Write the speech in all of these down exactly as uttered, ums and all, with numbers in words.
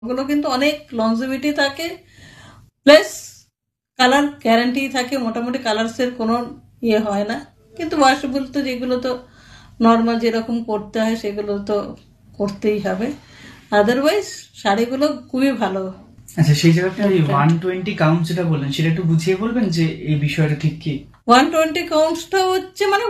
ওগুলো কিন্তু অনেক লংজিভিটি থাকে, প্লাস কালার গ্যারান্টি থাকে, মোটামুটি কালার্সের কোনো ইয়ে হয় না। কিন্তু ওয়াশেবল তো যেগুলো তো নর্মাল যেরকম করতে হয় সেগুলো তো করতেই হবে, আদারওয়াইজ শাড়িগুলো খুবই ভালো। আচ্ছা, সেই জায়গাটা ওই ওয়ান টোয়েন্টি কাউন্ট যেটা বললেন সেটা একটু বুঝিয়ে বলবেন যে এই বিষয়টা ঠিক কি? ওয়ান টোয়েন্টি কাউন্টসটা হচ্ছে মানে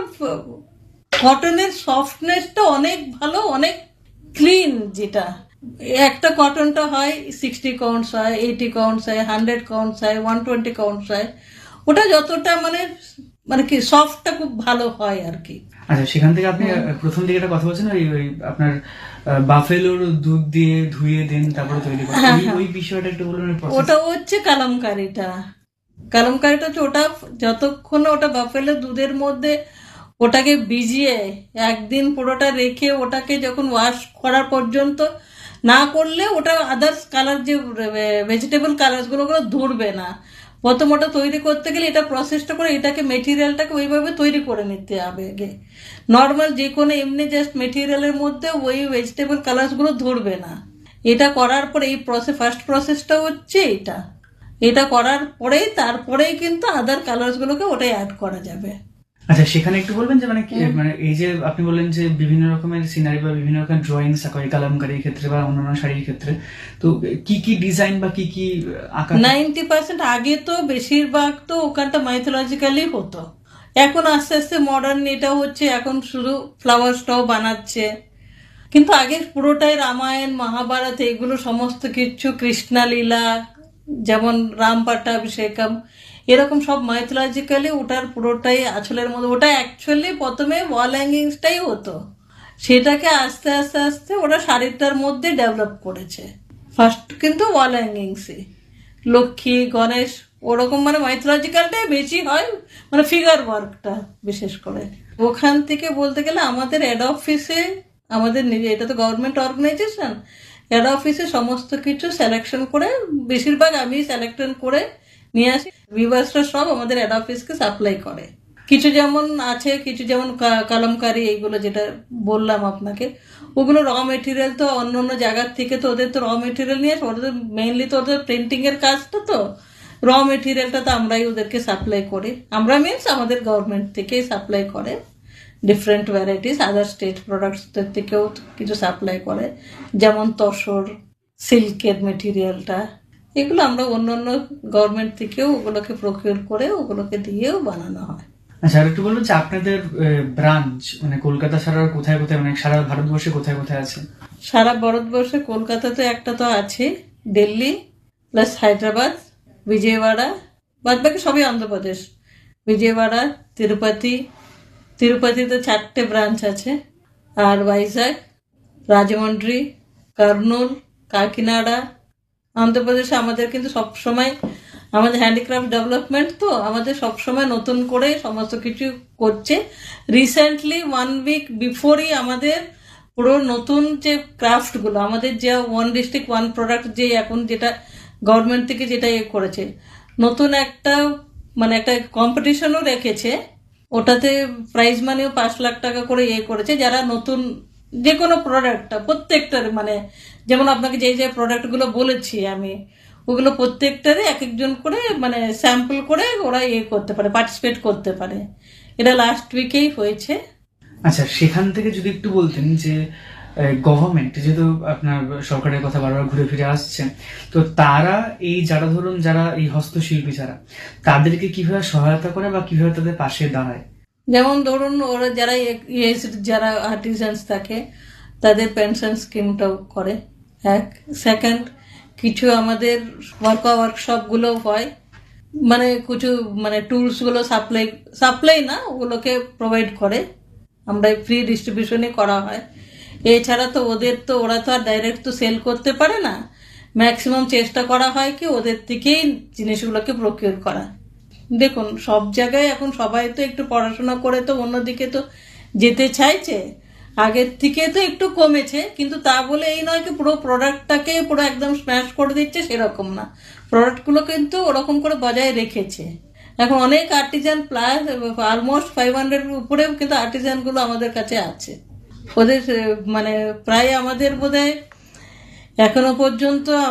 কটনের সফটনেসটা অনেক ভালো, অনেক ক্লিন। যেটা একটা কটনটা হয় সিক্সটি কাউন্টস হয়, এইটি কাউন্টস হয়, হান্ড্রেড কাউন্টস হয়, ওয়ান টোয়েন্টি কাউন্টস হয়, ওটা যতটা মানে মানে কি সফটটা খুব ভালো হয় আর কি। আচ্ছা, সেখান থেকে আপনি প্রথম দিকে একটা কথা বলছেন ওই ওই আপনার বাফেলোর দুধ দিয়ে ধুয়ে দেন তারপরে তৈরি করেন, ওই বিষয়টা একটু বলুন। ওটা হচ্ছে কালামকারিটা। কালামকারিটা হচ্ছে ওটা যতক্ষণ ওটা বাফেলো দুধের মধ্যে ওটাকে ভিজিয়ে একদিন পুরোটা রেখে ওটাকে যখন ওয়াশ করার পর্যন্ত না করলে ওটা আদার্স কালার যে ভেজিটেবল কালারগুলো ওগুলো ধরবে না। প্রথম ওটা তৈরি করতে গেলে এটা প্রসেসটা করে এটাকে মেটেরিয়ালটাকে ওইভাবে তৈরি করে নিতে হবে আগে। নর্মাল যে কোনো এমনি জাস্ট মেটেরিয়ালের মধ্যে ওই ভেজিটেবল কালারসগুলো ধরবে না। এটা করার পরে এই প্রসেস ফার্স্ট প্রসেসটা হচ্ছে এটা। এটা করার পরেই তারপরেই কিন্তু আদার কালারসগুলোকে ওটাই অ্যাড করা যাবে। আচ্ছা, সেখানে একটু বলবেন যে মানে মানে এই যে আপনি বললেন যে বিভিন্ন রকমের সিনারি বা বিভিন্ন রকমের ড্রয়িংস আঁকা হয় কালামকারীর ক্ষেত্রে বা অন্যান্য শাড়ির ক্ষেত্রে, তো কি কি ডিজাইন বা কি কি আঁকা? নাইনটি পার্সেন্ট আগে তো বেশিরভাগ তো ওখানটা মাইথোলজিক্যালি হতো, এখন আস্তে আস্তে মডার্ন এটা হচ্ছে, এখন শুধু ফ্লাওয়ার স্টও বানাচ্ছে। কিন্তু আগে পুরোটাই রামায়ণ মহাভারত এগুলো সমস্ত কিছু, কৃষ্ণলীলা যেমন রাম পাট্টাভিষেকম এরকম সব মাইথোলজিক্যালি ওটার পুরোটাই আঁচলের মধ্যে। ওটা অ্যাকচুয়ালি প্রথমে ওয়াল হ্যাঙ্গিংসটাই হতো, সেটাকে আস্তে আস্তে আস্তে ওরা শাড়িটার মধ্যে ডেভেলপ করেছে। ফার্স্ট কিন্তু ওয়াল হ্যাঙ্গিংসই লক্ষ্মী গণেশ ওরকম মানে মাইথোলজিক্যালটাই বেশি হয়, মানে ফিগার ওয়ার্কটা বিশেষ করে। ওখান থেকে বলতে গেলে আমাদের হেড অফিসে আমাদের নিজে, এটা তো গভর্নমেন্ট অর্গানাইজেশন, হেড অফিসে সমস্ত কিছু সিলেকশন করে বেশিরভাগ আমি সিলেকশন করে নিয়ে আসি। ভিভার্সরা সব আমাদের হেড অফিসকে সাপ্লাই করে। কিছু যেমন আছে, কিছু যেমন কালামকারি এইগুলো যেটা বললাম আপনাকে, ওগুলো র মেটেরিয়াল তো অন্য অন্য জায়গার থেকে তো ওদের তো র মেটেরিয়াল নিয়ে আসে, ওদের মেইনলি তো ওদের প্রিন্টিং এর কাজটা তো র মেটেরিয়ালটা তো আমরাই ওদেরকে সাপ্লাই করি। আমরা মিনস আমাদের গভর্নমেন্ট থেকেই সাপ্লাই করে ডিফারেন্ট ভ্যারাইটিস, আদার স্টেট প্রোডাক্টসদের থেকেও কিছু সাপ্লাই করে, যেমন তসর সিল্কের মেটেরিয়ালটা, এগুলো আমরা অন্য অন্য গভর্নমেন্ট থেকেও ওগুলোকে প্রকিউর করে ওগুলোকে দিয়েও বানানো হয়। আচ্ছা, আর একটু বলুন যে আপনাদের ব্রাঞ্চ মানে কলকাতা ছাড়া কোথায় কোথায়, মানে সারা ভারতবর্ষে কোথায় কোথায় আছে? সারা ভারতবর্ষে কলকাতাতে একটা তো আছে, দিল্লি প্লাস হায়দ্রাবাদ, বিজয়ওয়াড়া, বাদ বাকি সবই অন্ধ্রপ্রদেশ। বিজয়ওয়াড়া, তিরুপতি, তিরুপতিতে চারটে ব্রাঞ্চ আছে, আর ভাইজাগ, রাজমন্ড্রি, কার্নুল, কাকিনাড়া। অন্ধ্রপ্রদেশে আমাদের কিন্তু সবসময় আমাদের হ্যান্ডিক্রাফট ডেভেলপমেন্ট তো আমাদের সবসময় নতুন করে সমস্ত কিছু করছে। রিসেন্টলি ওয়ান উইক বিফোরই আমাদের পুরো নতুন যে ক্রাফটগুলো আমাদের যে ওয়ান ডিস্ট্রিক্ট ওয়ান প্রোডাক্ট যে এখন যেটা গভর্নমেন্ট থেকে যেটা ইয়ে করেছে, নতুন একটা মানে একটা কম্পিটিশনও রেখেছে, ওটাতে প্রাইজ মানিও পাঁচ লাখ টাকা করে ইয়ে করেছে। যারা নতুন যে কোনো প্রোডাক্টটা প্রত্যেকটার মানে যেমন আপনাকে যে যে প্রোডাক্টগুলো বলেছি আমি, ওগুলো প্রত্যেকটারে এক একজন করে মানে স্যাম্পল করে ওরা ইয়ে করতে পারে, পার্টিসিপেট করতে পারে। এটা লাস্ট উইকেই হয়েছে। আচ্ছা, সেখান থেকে যদি একটু বলতেন যে গভর্নমেন্ট যেহেতু আপনার সরকারের কথা বারবার ঘুরে ফিরে আসছে, তো তারা এই যারা ধরুন যারা এই হস্তশিল্পী যারা তাদেরকে কিভাবে সহায়তা করে বা কিভাবে তাদের পাশে দাঁড়ায়? যেমন ধরুন ওরা যারা যারা আর্টিসানস থাকে তাদের পেনশন স্কিমটাও করে এক। সেকেন্ড, কিছু আমাদের ওয়ার্ক ওয়ার্কশপগুলো হয়, মানে কিছু মানে টুলসগুলো সাপ্লাই সাপ্লাই না ওগুলোকে প্রোভাইড করে, আমরা ফ্রি ডিস্ট্রিবিউশনই করা হয়। এছাড়া তো ওদের তো ওরা তো আর ডাইরেক্ট তো সেল করতে পারে না, ম্যাক্সিমাম চেষ্টা করা হয় কি ওদের থেকেই জিনিসগুলোকে প্রকিউর করা। দেখুন সব জায়গায় এখন সবাই তো একটু পড়াশোনা করে তো অন্যদিকে তো যেতে চাইছে, আগের থেকে তো একটু কমেছে, কিন্তু তা বলে এই নয় কি পুরো প্রোডাক্টটাকে পুরো একদম স্ম্যাশ করে দিচ্ছে সেরকম না, প্রোডাক্টগুলো কিন্তু ওরকম করে বজায় রেখেছে। এখন অনেক Artisan plus almost five hundred উপরেও কিন্তু আর্টিজানগুলো আমাদের কাছে আছে। ওদের মানে প্রায় আমাদের বোধহয় এখনো পর্যন্ত